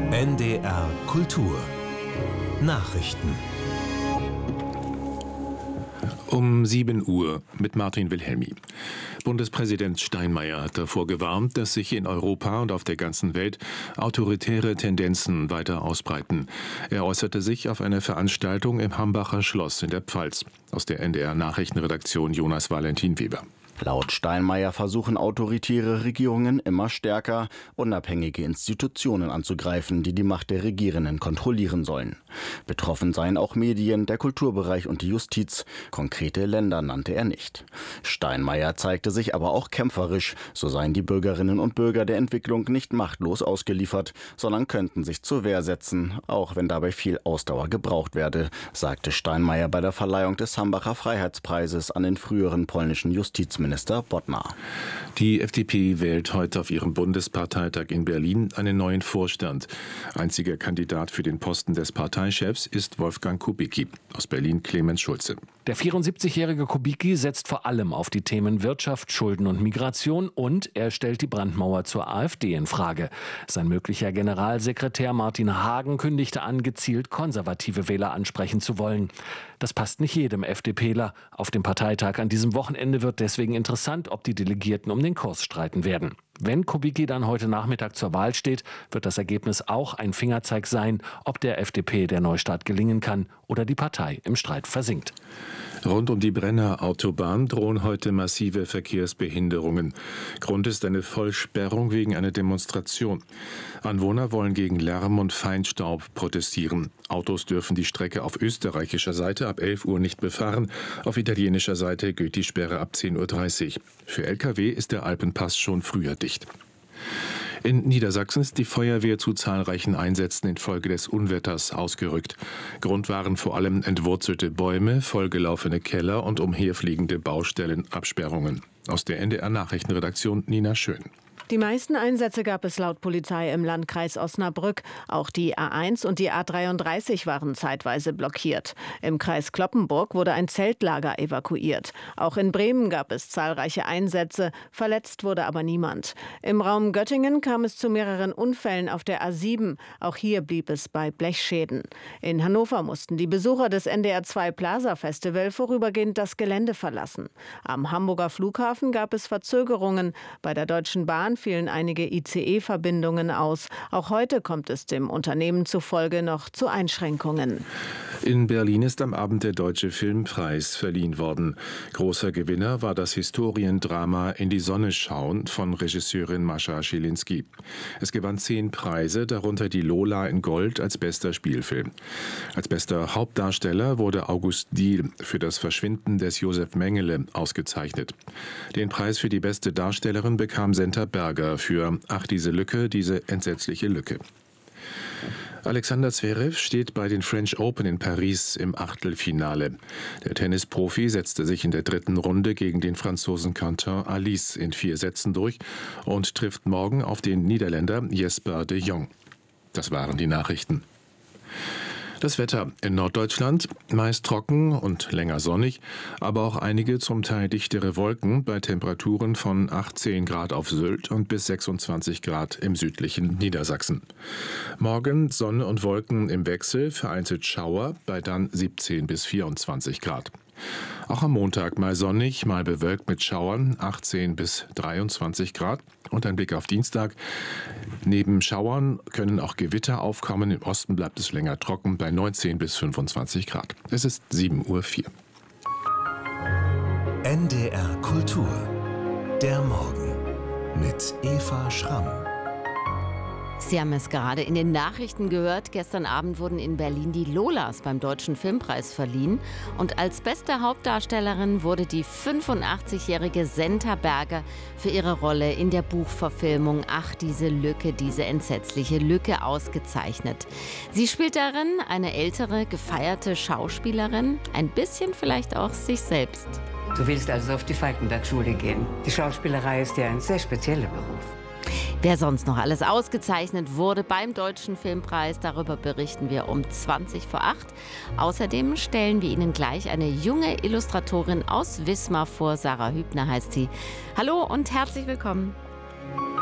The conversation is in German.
NDR Kultur Nachrichten Um 7 Uhr mit Martin Wilhelmi. Bundespräsident Steinmeier hat davor gewarnt, dass sich in Europa und auf der ganzen Welt autoritäre Tendenzen weiter ausbreiten. Er äußerte sich auf einer Veranstaltung im Hambacher Schloss in der Pfalz. Aus der NDR Nachrichtenredaktion Jonas Valentin Weber. Laut Steinmeier versuchen autoritäre Regierungen immer stärker, unabhängige Institutionen anzugreifen, die die Macht der Regierenden kontrollieren sollen. Betroffen seien auch Medien, der Kulturbereich und die Justiz. Konkrete Länder nannte er nicht. Steinmeier zeigte sich aber auch kämpferisch. So seien die Bürgerinnen und Bürger der Entwicklung nicht machtlos ausgeliefert, sondern könnten sich zur Wehr setzen, auch wenn dabei viel Ausdauer gebraucht werde, sagte Steinmeier bei der Verleihung des Hambacher Freiheitspreises an den früheren polnischen Justizminister Bodnar. Die FDP wählt heute auf ihrem Bundesparteitag in Berlin einen neuen Vorstand. Einziger Kandidat für den Posten des Parteichefs ist Wolfgang Kubicki. Aus Berlin Clemens Schulze. Der 74-jährige Kubicki setzt vor allem auf die Themen Wirtschaft, Schulden und Migration und er stellt die Brandmauer zur AfD in Frage. Sein möglicher Generalsekretär Martin Hagen kündigte an, gezielt konservative Wähler ansprechen zu wollen. Das passt nicht jedem FDPler. Auf dem Parteitag an diesem Wochenende wird deswegen interessant, ob die Delegierten um den Kurs streiten werden. Wenn Kubicki dann heute Nachmittag zur Wahl steht, wird das Ergebnis auch ein Fingerzeig sein, ob der FDP der Neustart gelingen kann oder die Partei im Streit versinkt. Rund um die Brenner Autobahn drohen heute massive Verkehrsbehinderungen. Grund ist eine Vollsperrung wegen einer Demonstration. Anwohner wollen gegen Lärm und Feinstaub protestieren. Autos dürfen die Strecke auf österreichischer Seite ab 11 Uhr nicht befahren. Auf italienischer Seite gilt die Sperre ab 10.30 Uhr. Für Lkw ist der Alpenpass schon früher dicht. In Niedersachsen ist die Feuerwehr zu zahlreichen Einsätzen infolge des Unwetters ausgerückt. Grund waren vor allem entwurzelte Bäume, vollgelaufene Keller und umherfliegende Baustellenabsperrungen. Aus der NDR Nachrichtenredaktion Nina Schön. Die meisten Einsätze gab es laut Polizei im Landkreis Osnabrück. Auch die A1 und die A33 waren zeitweise blockiert. Im Kreis Cloppenburg wurde ein Zeltlager evakuiert. Auch in Bremen gab es zahlreiche Einsätze. Verletzt wurde aber niemand. Im Raum Göttingen kam es zu mehreren Unfällen auf der A7. Auch hier blieb es bei Blechschäden. In Hannover mussten die Besucher des NDR 2 Plaza Festival vorübergehend das Gelände verlassen. Am Hamburger Flughafen gab es Verzögerungen. Bei der Deutschen Bahn fielen einige ICE-Verbindungen aus. Auch heute kommt es dem Unternehmen zufolge noch zu Einschränkungen. In Berlin ist am Abend der Deutsche Filmpreis verliehen worden. Großer Gewinner war das Historiendrama In die Sonne schauen von Regisseurin Mascha Schilinski. Es gewann 10 Preise, darunter die Lola in Gold als bester Spielfilm. Als bester Hauptdarsteller wurde August Diehl für das Verschwinden des Josef Mengele ausgezeichnet. Den Preis für die beste Darstellerin bekam Senta Berger für Ach, diese Lücke, diese entsetzliche Lücke. Alexander Zverev steht bei den French Open in Paris im Achtelfinale. Der Tennisprofi setzte sich in der 3. Runde gegen den Franzosen Quentin Alice in 4 Sätzen durch und trifft morgen auf den Niederländer Jesper de Jong. Das waren die Nachrichten. Das Wetter in Norddeutschland meist trocken und länger sonnig, aber auch einige zum Teil dichtere Wolken bei Temperaturen von 18 Grad auf Sylt und bis 26 Grad im südlichen Niedersachsen. Morgen Sonne und Wolken im Wechsel, vereinzelt Schauer bei dann 17 bis 24 Grad. Auch am Montag mal sonnig, mal bewölkt mit Schauern, 18 bis 23 Grad. Und ein Blick auf Dienstag. Neben Schauern können auch Gewitter aufkommen. Im Osten bleibt es länger trocken bei 19 bis 25 Grad. Es ist 7:04 Uhr. NDR Kultur Der Morgen mit Eva Schramm. Sie haben es gerade in den Nachrichten gehört. Gestern Abend wurden in Berlin die Lolas beim Deutschen Filmpreis verliehen. Und als beste Hauptdarstellerin wurde die 85-jährige Senta Berger für ihre Rolle in der Buchverfilmung Ach, diese Lücke, diese entsetzliche Lücke ausgezeichnet. Sie spielt darin eine ältere, gefeierte Schauspielerin, ein bisschen vielleicht auch sich selbst. Du willst also auf die Falkenberg-Schule gehen. Die Schauspielerei ist ja ein sehr spezieller Beruf. Wer sonst noch alles ausgezeichnet wurde beim Deutschen Filmpreis, darüber berichten wir um 20 vor 8. Außerdem stellen wir Ihnen gleich eine junge Illustratorin aus Wismar vor. Sarah Hübner heißt sie. Hallo und herzlich willkommen.